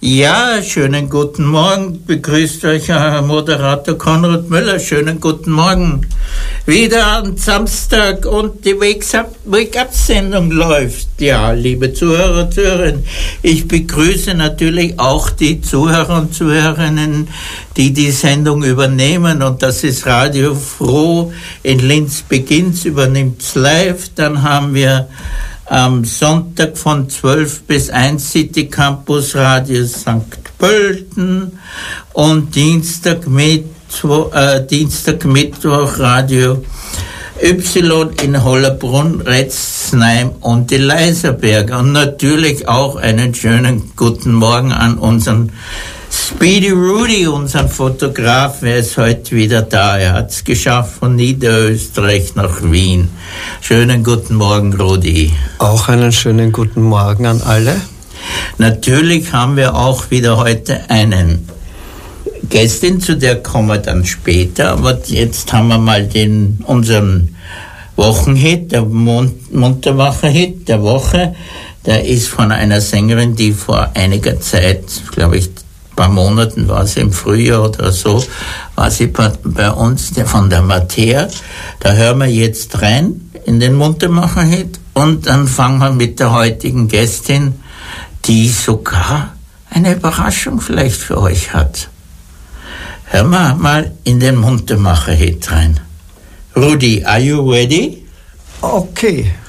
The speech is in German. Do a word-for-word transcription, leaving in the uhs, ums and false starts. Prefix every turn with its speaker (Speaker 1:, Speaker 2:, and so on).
Speaker 1: Ja, schönen guten Morgen. Begrüßt euch Herr Moderator Konrad Müller. Schönen guten Morgen. Wieder am Samstag und die Wake-up-Sendung läuft. Ja, liebe Zuhörer, Zuhörerinnen, ich begrüße natürlich auch die Zuhörer und Zuhörerinnen, die die Sendung übernehmen. Und das ist Radio Froh in Linz beginnt's, übernimmt's live. Dann haben wir am Sonntag von zwölf bis eins City Campus Radio Sankt Pölten und Dienstag, Mittwoch, äh, Dienstag Mittwoch Radio Y in Hollerbrunn, Retzsheim und die Leiserberger. Und natürlich auch einen schönen guten Morgen an unseren Speedy Rudy, unseren Fotograf. Er ist heute wieder da. Er hat es geschafft von Niederösterreich nach Wien. Schönen guten Morgen, Rudi.
Speaker 2: Auch einen schönen guten Morgen an alle.
Speaker 1: Natürlich haben wir auch wieder heute einen Gästin, zu der kommen wir dann später. Aber jetzt haben wir mal den, unseren Wochenhit, der Muntermacher-Hit der Woche. Der ist von einer Sängerin, die vor einiger Zeit, glaube ich, paar Monaten war sie im Frühjahr oder so, war sie bei, bei uns der, von der Mattea. Da hören wir jetzt rein in den Muntermacher-Hit und dann fangen wir mit der heutigen Gästin, die sogar eine Überraschung vielleicht für euch hat. Hören wir mal in den Muntermacher-Hit rein. Rudi, are you ready?
Speaker 2: Okay.